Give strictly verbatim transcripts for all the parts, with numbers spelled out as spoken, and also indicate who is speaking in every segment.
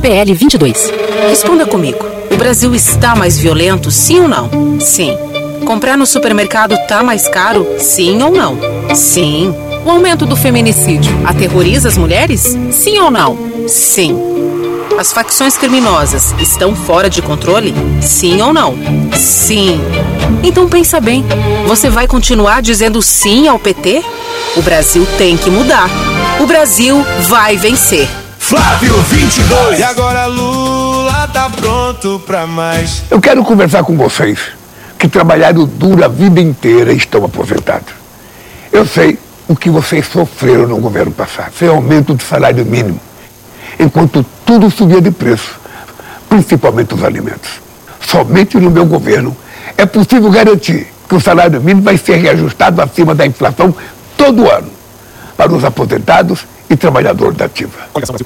Speaker 1: P L vinte e dois.
Speaker 2: Responda comigo. O Brasil está mais violento, sim ou não? Sim. Comprar no supermercado tá mais caro, sim ou não? Sim. O aumento do feminicídio aterroriza as mulheres? Sim ou não? Sim. As facções criminosas estão fora de controle? Sim ou não? Sim. Então pensa bem, você vai continuar dizendo sim ao P T? O Brasil tem que mudar. O Brasil vai vencer.
Speaker 3: Flávio vinte e dois. E agora Lula tá pronto pra mais.
Speaker 4: Eu quero conversar com vocês que trabalharam duro a vida inteira e estão aposentados. Eu sei o que vocês sofreram no governo passado, sem aumento do salário mínimo, enquanto tudo subia de preço, principalmente os alimentos. Somente no meu governo é possível garantir que o salário mínimo vai ser reajustado acima da inflação todo ano, para os aposentados e trabalhadores da ativa.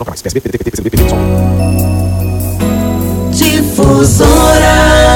Speaker 5: Difusora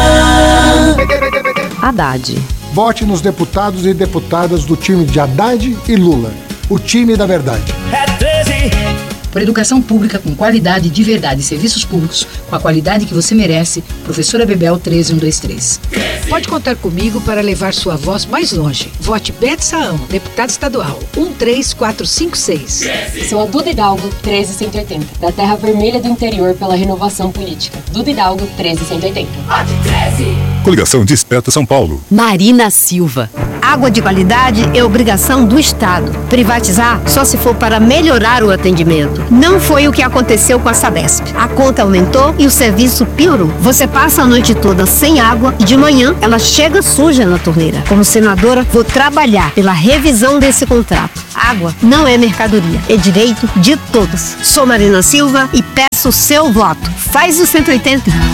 Speaker 6: Haddad.
Speaker 7: Vote nos deputados e deputadas do time de Haddad e Lula. O time da verdade.
Speaker 3: É treze.
Speaker 8: Por educação pública com qualidade de verdade e serviços públicos com a qualidade que você merece, Professora Bebel treze mil cento e vinte e três.
Speaker 9: Pode contar comigo para levar sua voz mais longe. Vote Bete Saão, deputado estadual, um três quatro cinco seis.
Speaker 10: Sou a Duda Hidalgo, treze mil cento e oitenta, da Terra Vermelha do Interior pela Renovação Política. Duda Hidalgo, treze mil cento e oitenta.
Speaker 3: Vote treze.
Speaker 11: Coligação Desperta São Paulo.
Speaker 6: Marina Silva.
Speaker 12: Água de qualidade é obrigação do Estado. Privatizar só se for para melhorar o atendimento. Não foi o que aconteceu com a Sabesp. A conta aumentou e o serviço piorou. Você passa a noite toda sem água e de manhã ela chega suja na torneira. Como senadora, vou trabalhar pela revisão desse contrato. Água não é mercadoria, é direito de todos. Sou Marina Silva e peço o seu voto. Faz o cento e oitenta.